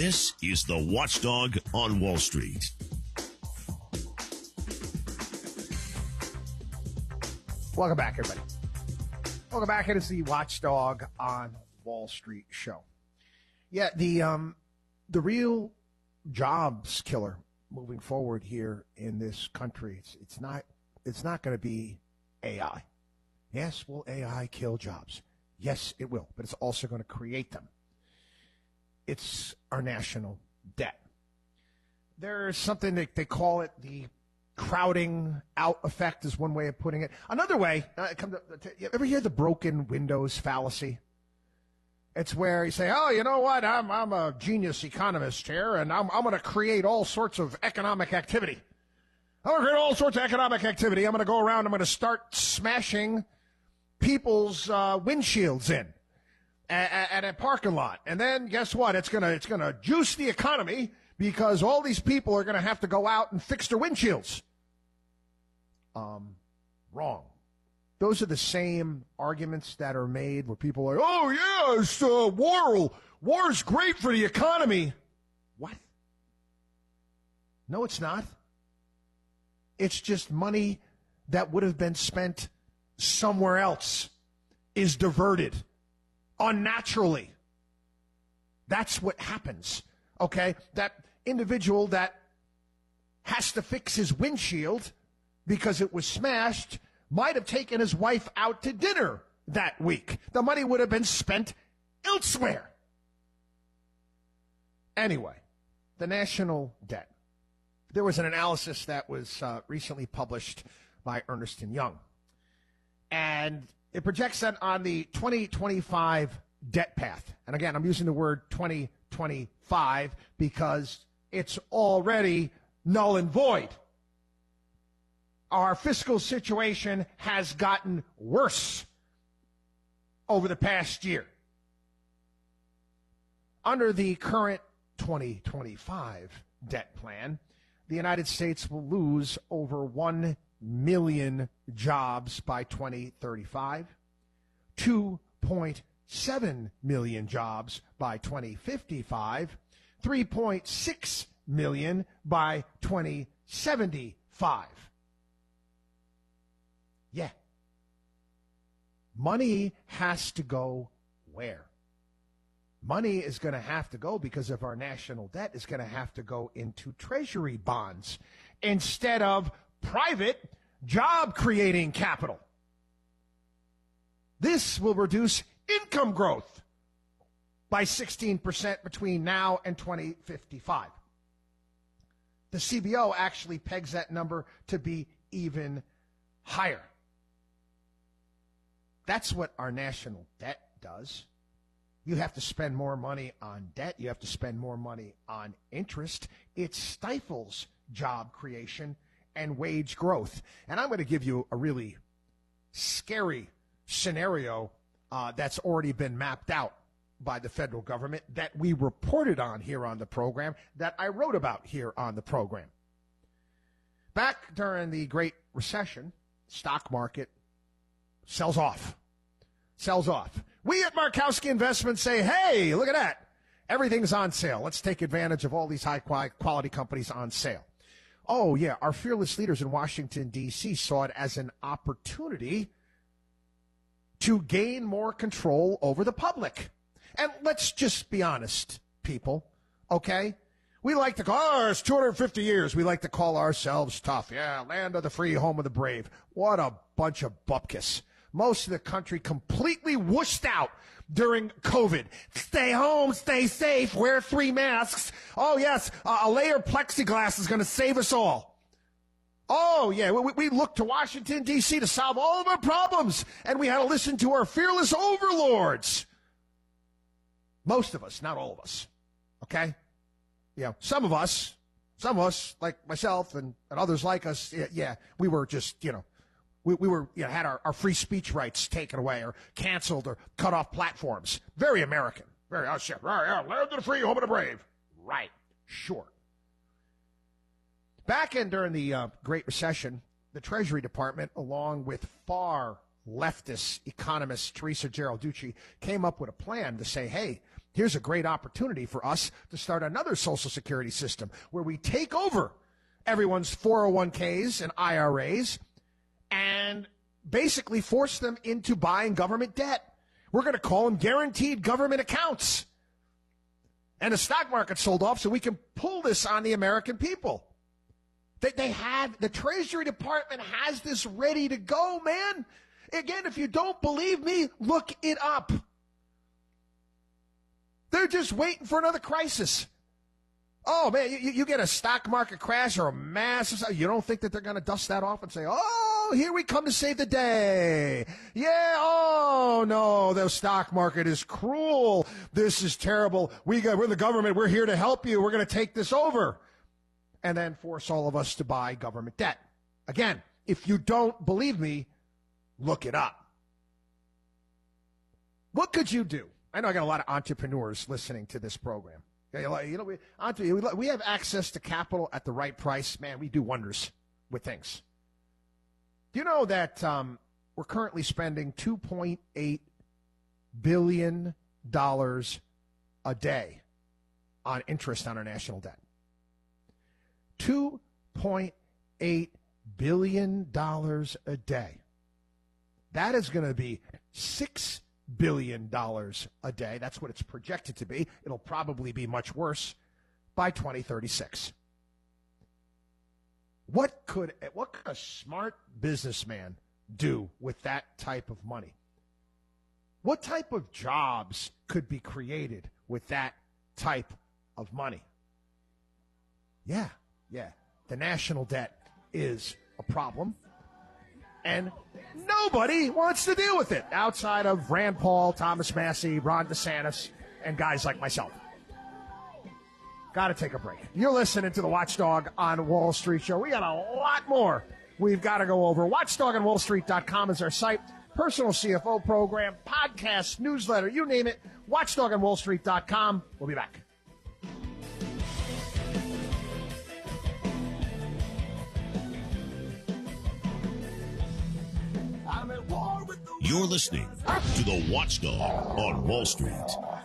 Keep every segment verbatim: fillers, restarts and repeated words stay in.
This is the Watchdog on Wall Street. Welcome back, everybody. Welcome back. It is the Watchdog on Wall Street show. Yeah, the um, the real jobs killer moving forward here in this country, it's, it's not it's not going to be A I. Yes, will A I kill jobs? Yes, it will, but it's also going to create them. It's our national debt. There's something that they call it the crowding out effect is one way of putting it. Another way, uh, come to, to, you ever hear the broken windows fallacy? It's where you say, oh, you know what, I'm I'm a genius economist here, and I'm I'm going to create all sorts of economic activity. I'm going to create all sorts of economic activity. I'm going to go around, I'm going to start smashing people's uh, windshields in at, at a parking lot. And then guess what? It's going to it's going to juice the economy because all these people are going to have to go out and fix their windshields. Um, wrong. Those are the same arguments that are made where people are, oh, yeah, it's, uh, war. War's great for the economy. What? No, it's not. It's just money that would have been spent somewhere else is diverted unnaturally. That's what happens. Okay? That individual that has to fix his windshield because it was smashed might have taken his wife out to dinner that week. The money would have been spent elsewhere. Anyway, the national debt. There was an analysis that was uh, recently published by Ernst and Young. And it projects that on the twenty twenty-five debt path. And again, I'm using the word twenty twenty-five because it's already null and void. Our fiscal situation has gotten worse over the past year. Under the current twenty twenty-five debt plan, the United States will lose over one million jobs by twenty thirty-five, two point seven million jobs by twenty fifty-five, three point six million by twenty seventy-five. Yeah. Money has to go where? Money is going to have to go because of our national debt is going to have to go into treasury bonds instead of private job creating capital. This will reduce income growth by sixteen percent between now and twenty fifty-five. The C B O actually pegs that number to be even higher. That's what our national debt does. You have to spend more money on debt. You have to spend more money on interest. It stifles job creation and wage growth. And I'm going to give you a really scary scenario uh, that's already been mapped out by the federal government that we reported on here on the program, that I wrote about here on the program. Back during the Great Recession, stock market sells off. Sells off. We at Markowski Investments say, hey, look at that. Everything's on sale. Let's take advantage of all these high quality companies on sale. Oh, yeah, our fearless leaders in Washington, D C saw it as an opportunity to gain more control over the public. And let's just be honest, people, okay? We like to call, oh, it's two hundred fifty years. We like to call ourselves tough. Yeah, land of the free, home of the brave. What a bunch of bupkis. Most of the country completely whooshed out during COVID. Stay home, stay safe, wear three masks. Oh, yes, uh, a layer of plexiglass is going to save us all. Oh, yeah, we, we looked to Washington, D C to solve all of our problems, and we had to listen to our fearless overlords. Most of us, not all of us, okay? You know, some of us, some of us, like myself and, and others like us, yeah, yeah, we were just, you know, We, we were, you know, had our, our free speech rights taken away or canceled or cut off platforms. Very American. Very, oh shit, right, yeah, land of the free, home of the brave. Right, sure. Back in during the uh, Great Recession, the Treasury Department, along with far leftist economist Teresa Geralducci, came up with a plan to say, hey, Here's a great opportunity for us to start another Social Security system where we take over everyone's four oh one k's and I R As and basically force them into buying government debt. We're going to call them guaranteed government accounts. And the stock market sold off so we can pull this on the American people. They, they have, the Treasury Department has this ready to go, man. Again, if you don't believe me, look it up. They're just waiting for another crisis. Oh, man, you, you get a stock market crash or a massive, you don't think that they're going to dust that off and say, oh, here we come to save the day. Yeah, oh, no, the stock market is cruel. This is terrible. We got, we're the government. We're here to help you. We're going to take this over. And then force all of us to buy government debt. Again, if you don't believe me, look it up. What could you do? I know I got a lot of entrepreneurs listening to this program. You know, we, we have access to capital at the right price. Man, we do wonders with things. Do you know that um, we're currently spending two point eight billion dollars a day on interest on our national debt? two point eight billion dollars a day. That is going to be six billion dollars a day. That's what it's projected to be. It'll probably be much worse by twenty thirty-six. What could, what could a smart businessman do with that type of money? What type of jobs could be created with that type of money? Yeah, yeah. The national debt is a problem. And nobody wants to deal with it outside of Rand Paul, Thomas Massey, Ron DeSantis, and guys like myself. Got to take a break. You're listening to the Watchdog on Wall Street show. We got a lot more we've got to go over. watchdog on wall street dot com is our site. Personal C F O program, podcast, newsletter, you name it. watchdog on wall street dot com. We'll be back. You're listening to the Watchdog on Wall Street.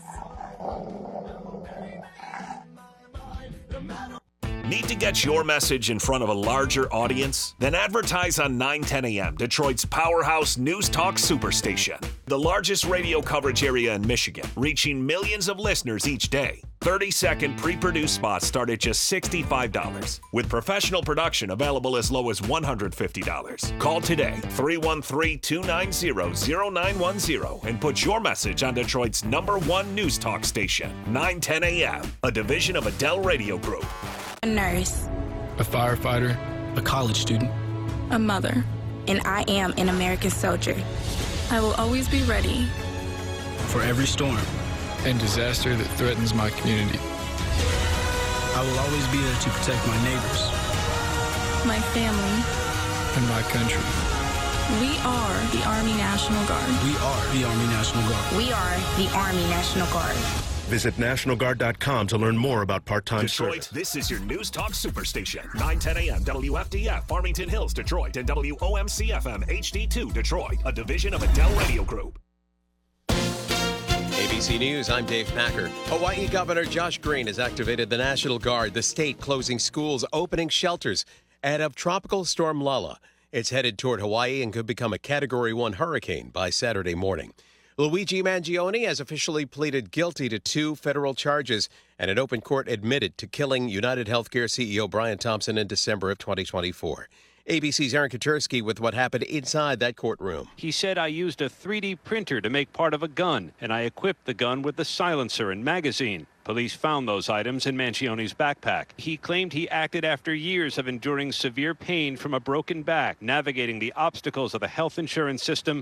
Need to get your message in front of a larger audience? Then advertise on nine ten a.m., Detroit's powerhouse news talk superstation. The largest radio coverage area in Michigan, reaching millions of listeners each day. thirty-second pre-produced spots start at just sixty-five dollars, with professional production available as low as one hundred fifty dollars. Call today, three one three, two nine zero, zero nine one zero, and put your message on Detroit's number one news talk station, nine ten a.m., a division of Adele Radio Group. A nurse. A firefighter. A college student. A mother. And I am an American soldier. I will always be ready. For every storm. And disaster that threatens my community. I will always be there to protect my neighbors. My family. And my country. We are the Army National Guard. We are the Army National Guard. We are the Army National Guard. Visit national guard dot com to learn more about part-time Detroit, service. This is your news talk superstation. nine ten a.m. W F D F, Farmington Hills, Detroit, and W O M C F M H D two, Detroit, a division of Adele Radio Group. A B C News, I'm Dave Packer. Hawaii Governor Josh Green has activated the National Guard, the state closing schools, opening shelters, ahead of Tropical Storm Lala. It's headed toward Hawaii and could become a Category one hurricane by Saturday morning. Luigi Mangione has officially pleaded guilty to two federal charges and an open court admitted to killing United Healthcare C E O Brian Thompson in December of twenty twenty-four. A B C's Aaron Katersky with what happened inside that courtroom. He said, I used a three D printer to make part of a gun, and I equipped the gun with the silencer and magazine. Police found those items in Mancione's backpack. He claimed he acted after years of enduring severe pain from a broken back, navigating the obstacles of the health insurance system